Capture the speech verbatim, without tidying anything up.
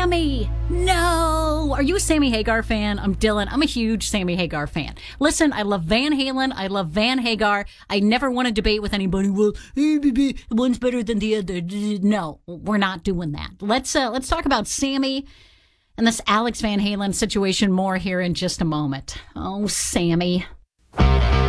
Sammy. No. Are you a Sammy Hagar fan? I'm Dylan. I'm a huge Sammy Hagar fan. Listen, I love Van Halen. I love Van Hagar. I never want to debate with anybody. Well, one's better than the other. No, we're not doing that. Let's uh, let's talk about Sammy and this Alex Van Halen situation more here in just a moment. Oh, Sammy.